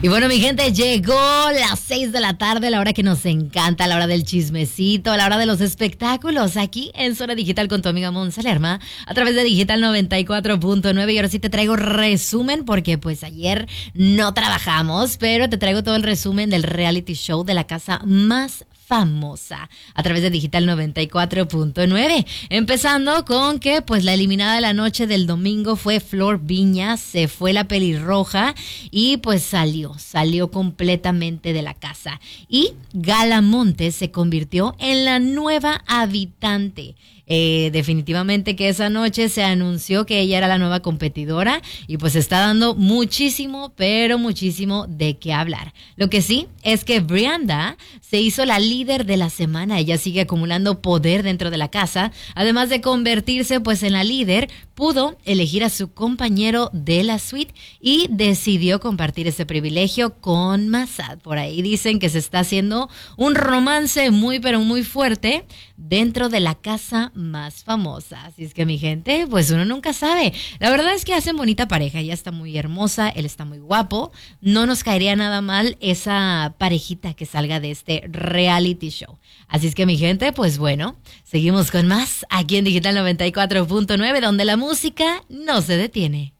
Y bueno, mi gente, llegó las 6 de la tarde, la hora que nos encanta, la hora del chismecito, la hora de los espectáculos, aquí en Zona Digital con tu amiga Monza Lerma, a través de Digital 94.9. Y ahora sí te traigo resumen, porque pues ayer no trabajamos, pero te traigo todo el resumen del reality show de la casa más famosa a través de Digital 94.9. Empezando con que pues la eliminada de la noche del domingo fue Flor Viña, se fue la pelirroja y pues salió completamente de la casa. Y Gala Montes se convirtió en la nueva habitante. Definitivamente que esa noche se anunció que ella era la nueva competidora y pues está dando muchísimo, pero muchísimo de qué hablar. Lo que sí es que Brianda se hizo la líder de la semana. Ella sigue acumulando poder dentro de la casa. Además de convertirse pues en la líder, pudo elegir a su compañero de la suite y decidió compartir ese privilegio con Massad. Por ahí dicen que se está haciendo un romance muy pero muy fuerte dentro de la casa más famosa. Así es que mi gente, pues uno nunca sabe. La verdad es que hacen bonita pareja. Ella está muy hermosa, él está muy guapo. No nos caería nada mal esa parejita que salga de este reality show. Así es que mi gente, pues bueno, seguimos con más aquí en Digital 94.9, donde la música no se detiene.